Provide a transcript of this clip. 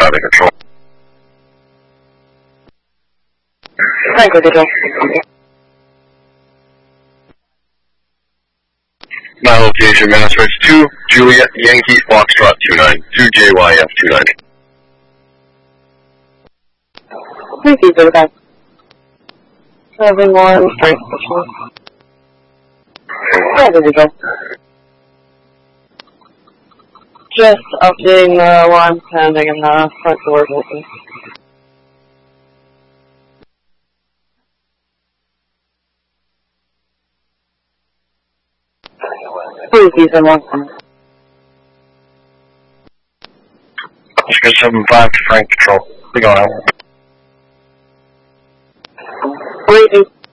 traffic control. Frank with Control. My location, Master 2, Juliet, Yankee, Foxtrot 29, 2JYF 29. Thank you, 35. 71, Frank Control. Frank with Control. Just updating the alarm pending and the front doors open. Please use them one time. Oscar 75 to Frank Control. Be going out. Waiting.